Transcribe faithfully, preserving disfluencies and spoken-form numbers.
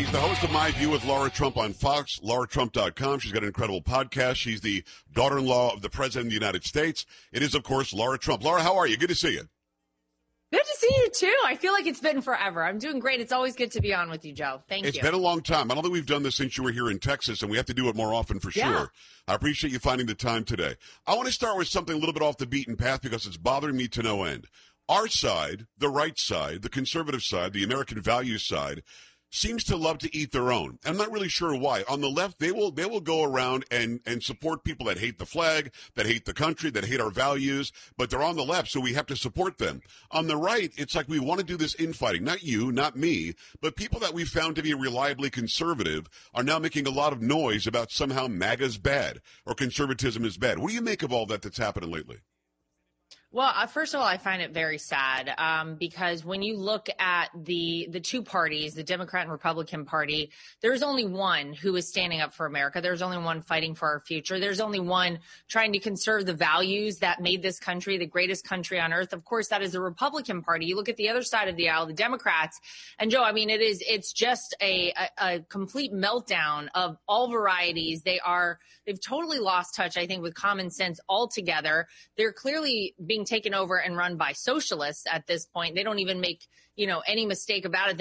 She's the host of My View with Laura Trump on Fox, laura trump dot com. She's got an incredible podcast. She's the daughter-in-law of the President of the United States. It is, of course, Laura Trump. Laura, how are you? Good to see you. Good to see you, too. I feel like it's been forever. I'm doing great. It's always good to be on with you, Joe. Thank it's you. It's been a long time. I don't think we've done this since you were here in Texas, and we have to do it more often for yeah. sure. I appreciate you finding the time today. I want to start with something a little bit off the beaten path because it's bothering me to no end. Our side, the right side, the conservative side, the American values side, seems to love to eat their own. I'm not really sure why. On the left, they will they will go around and, and support people that hate the flag, that hate the country, that hate our values, but they're on the left, so we have to support them. On the right, it's like we want to do this infighting. Not you, not me, but people that we found to be reliably conservative are now making a lot of noise about somehow MAGA's bad or conservatism is bad. What do you make of all that that's happening lately? Well, uh, first of all, I find it very sad um, because when you look at the the two parties, the Democrat and Republican Party, there's only one who is standing up for America. There's only one fighting for our future. There's only one trying to conserve the values that made this country the greatest country on earth. Of course, that is the Republican Party. You look at the other side of the aisle, the Democrats, and Joe, I mean, it is it's just a, a, a complete meltdown of all varieties. They are they've totally lost touch, I think, with common sense altogether. They're clearly being taken over and run by socialists at this point. They don't even make, you know, any mistake about it.